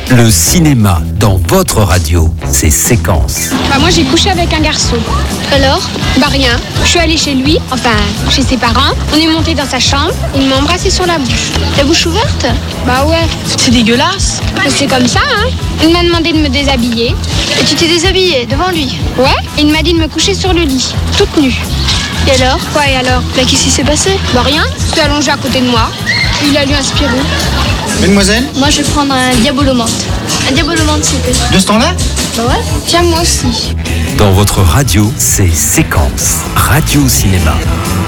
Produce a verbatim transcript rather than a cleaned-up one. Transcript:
Le cinéma dans votre radio, c'est Séquence. Bah moi j'ai couché avec un garçon. Alors? Bah rien. Je suis allée chez lui, enfin chez ses parents. On est monté dans sa chambre. Il m'a embrassé sur la bouche. La bouche ouverte? Bah ouais. C'est dégueulasse. Mais c'est comme ça, hein. Il m'a demandé de me déshabiller. Et tu t'es déshabillée devant lui? Ouais. Et il m'a dit de me coucher sur le lit, toute nue. Et alors? Quoi et alors? Bah qu'est-ce qui s'est passé? Bah rien. Il s'est allongé à côté de moi. Il a lu un Spirou. Mademoiselle? Moi je vais prendre un diabolomante. Un diabolomante s'il te plaît. De ce temps-là? Bah ouais. Tiens, moi aussi. Dans votre radio, c'est Séquence. Radio Cinéma.